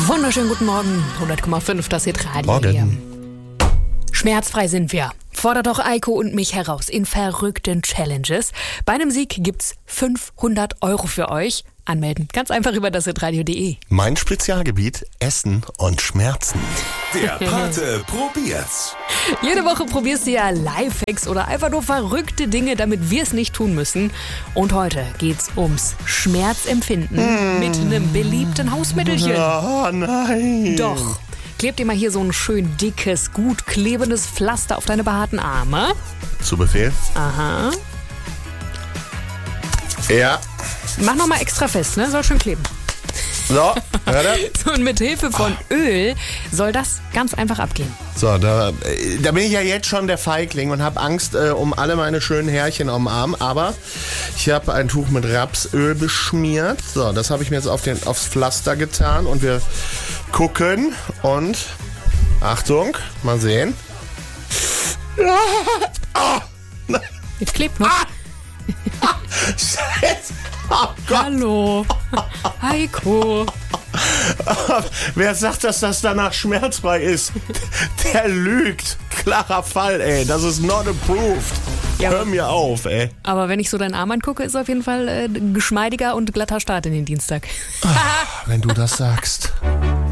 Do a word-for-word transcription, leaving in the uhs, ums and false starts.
Wunderschönen guten Morgen, hundert Komma fünf, das Hit Radio Morgen. hier. Schmerzfrei sind wir. Fordert doch Eiko und mich heraus in verrückten Challenges. Bei einem Sieg gibt's fünfhundert Euro für euch. Anmelden, ganz einfach über das hitradio punkt de. Mein Spezialgebiet, Essen und Schmerzen. Der Pate probiert's. Jede Woche probierst du ja Lifehacks oder einfach nur verrückte Dinge, damit wir es nicht tun müssen. Und heute geht's ums Schmerzempfinden mm. mit einem beliebten Hausmittelchen. Oh nein. Doch. Kleb dir mal hier so ein schön dickes, gut klebendes Pflaster auf deine behaarten Arme. Zu Befehl. Aha. Ja. Mach noch mal extra fest, ne? Soll schön kleben. So, hört So, und mit Hilfe von Öl soll das ganz einfach abgehen. So, da, da bin ich ja jetzt schon der Feigling und habe Angst äh, um alle meine schönen Härchen am Arm. Aber ich habe ein Tuch mit Rapsöl beschmiert. So, das habe ich mir jetzt auf den, aufs Pflaster getan. Und wir gucken und Achtung, mal sehen. Ja. Oh, nein. Jetzt klebt noch. Ah. Scheiße. Oh Gott. Hallo. Heiko. Wer sagt, dass das danach schmerzfrei ist? Der lügt. Klarer Fall, ey. Das ist not approved. Ja, Hör mir auf, ey. Aber wenn ich so deinen Arm angucke, ist auf jeden Fall äh, geschmeidiger und glatter Start in den Dienstag. Wenn du das sagst.